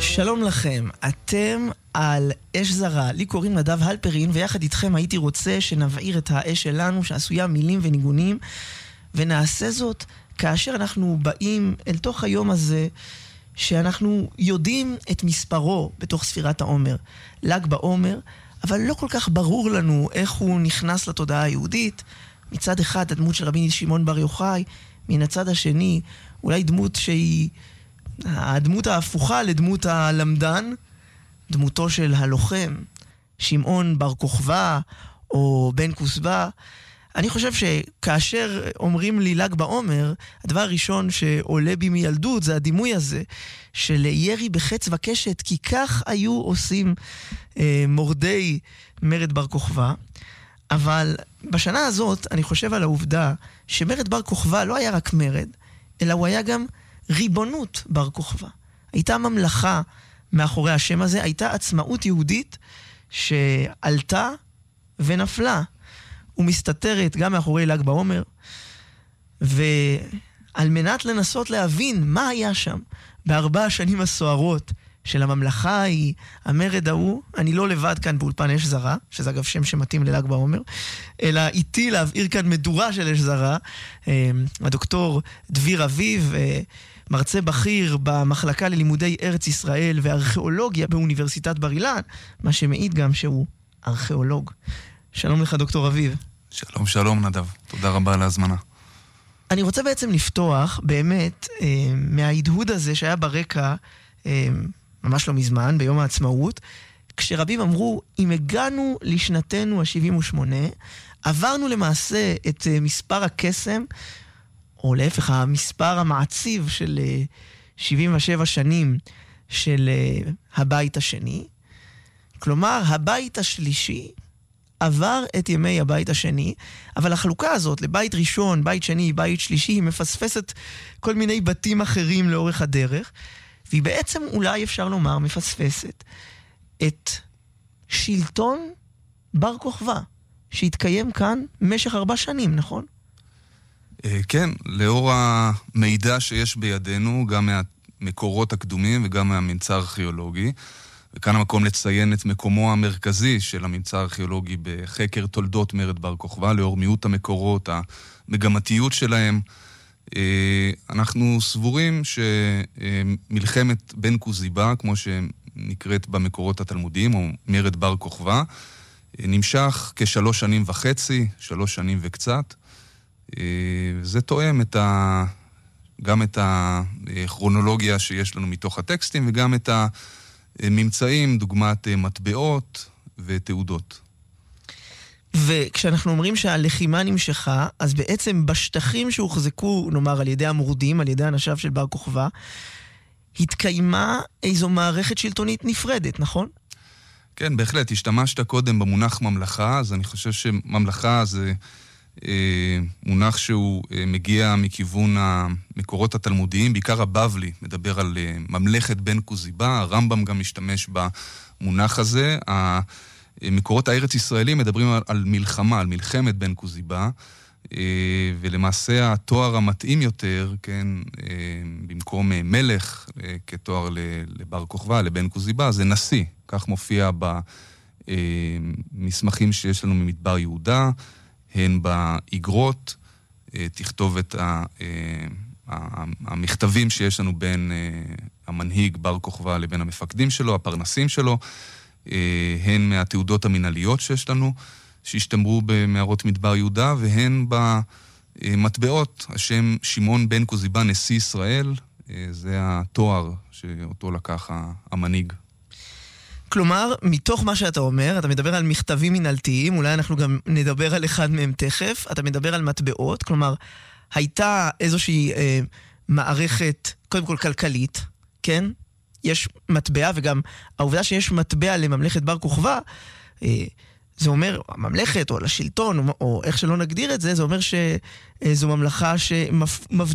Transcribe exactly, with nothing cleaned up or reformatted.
שלום לכם, אתם על אש זרה, לי קוראים נדב הלפרין, ויחד איתכם הייתי רוצה שנבעיר את האש שלנו שעשויה מילים וניגונים, ונעשה זאת כאשר אנחנו באים אל תוך היום הזה שאנחנו יודעים את מספרו בתוך ספירת העומר, ל"ג בעומר, אבל לא כל כך ברור לנו איך הוא נכנס לתודעה היהודית. מצד אחד הדמות של רבי שמעון בר יוחאי, מן הצד השני אולי דמות שהיא הדמות ההפוכה לדמות הלמדן, דמותו של הלוחם, שמעון בר כוכבא או בן כוסבא. אני חושב שכאשר אומרים לי ל"ג בעומר, הדבר הראשון שעולה בי מילדות זה הדימוי הזה של ירי בחץ וקשת, כי כך היו עושים אה, מורדי מרד בר כוכבא. אבל בשנה הזאת אני חושב על העובדה שמרד בר כוכבא לא היה רק מרד, אלא הוא היה גם ריבונות בר כוכבא. הייתה ממלכה מאחורי השם הזה, הייתה עצמאות יהודית שעלתה ונפלה ומסתתרת גם מאחורי ל"ג בעומר. ועל מנת לנסות להבין מה היה שם בארבע השנים הסוערות של הממלכה ההיא, המרד ההוא, אני לא לבד כאן באולפן אש זרה, שזה אגב שם שמתאים לל"ג בעומר, אלא איתי להבעיר כאן מדורה של אש זרה, הדוקטור דביר אביב, מרצה בכיר במחלקה ללימודי ארץ ישראל וארכיאולוגיה באוניברסיטת בר אילן, מה שמעיד גם שהוא ארכיאולוג. שלום לך דוקטור אביב. שלום שלום נדב, תודה רבה על ההזמנה. אני רוצה בעצם לפתוח באמת אה, מההדהוד הזה שהיה ברקע אה, ממש לא מזמן, ביום העצמאות, כשרבים אמרו, אם הגענו לשנתנו ה-שבעים ושמונה, עברנו למעשה את אה, מספר הקסם, או להפך, המספר המעציב של אה, שבעים ושבע שנים של אה, הבית השני. כלומר, הבית השלישי עבר את ימי הבית השני, אבל החלוקה הזאת לבית ראשון, בית שני, בית שלישי, היא מפספסת כל מיני בתים אחרים לאורך הדרך, והיא בעצם אולי אפשר לומר מפספסת את שלטון בר כוכבא, שהתקיים כאן במשך ארבע שנים, נכון? כן, לאור המידע שיש בידינו, גם מהמקורות הקדומים וגם מהממצא הארכיאולוגי, וכאן המקום לציין את מקומו המרכזי של הממצא הארכיאולוגי בחקר תולדות מרד בר כוכבא, לאור מיעוט המקורות, המגמתיות שלהם. אנחנו סבורים שמלחמת בן כוזיבא, כמו שנקראת במקורות התלמודיים, או מרד בר כוכבא, נמשך כשלוש שנים וחצי, שלוש שנים וקצת. זה תואם את ה... גם את הכרונולוגיה שיש לנו מתוך הטקסטים, וגם את הממצאים, דוגמת מטבעות ותעודות. וכשאנחנו אומרים שהלחימה נמשכה, אז בעצם בשטחים שהוחזקו, נאמר, על ידי המורדים, על ידי אנשיו של בר כוכבא, התקיימה איזו מערכת שלטונית נפרדת, נכון? כן, בהחלט. השתמשת קודם במונח ממלכה, אז אני חושב שממלכה זה אה, מונח שהוא אה, מגיע מכיוון המקורות התלמודיים, בעיקר הבבלי, מדבר על אה, ממלכת בן כוזיבא, הרמב"ם גם משתמש במונח הזה, ה... מקורות הארץ ישראלים מדברים על, על מלחמה, על מלחמת בן כוזיבא, ולמעשה התואר המתאים יותר, כן, במקום מלך כתואר לבר כוכבא, לבן כוזיבא, זה נשיא. כך מופיע במסמכים שיש לנו ממדבר יהודה, הן באגרות, תכתוב את המכתבים שיש לנו בין המנהיג בר כוכבא לבין המפקדים שלו, הפרנסים שלו, הן מהתעודות המנהליות שיש לנו, שהשתמרו במערות מדבר יהודה, והן במטבעות, השם שמעון בן כוזיבא נשיא ישראל, זה התואר שאותו לקח המנהיג. כלומר, מתוך מה שאתה אומר, אתה מדבר על מכתבים מנהלתיים, אולי אנחנו גם נדבר על אחד מהם תכף, אתה מדבר על מטבעות, כלומר, הייתה איזושהי אה, מערכת, קודם כל כלכלית, כן? יש מטבע, וגם העובדה שיש מטבע לממלכת בר כוכבא, זה אומר, הממלכת או לשלטון, או איך שלא נגדיר את זה, זה אומר שזו ממלכה שמבדילה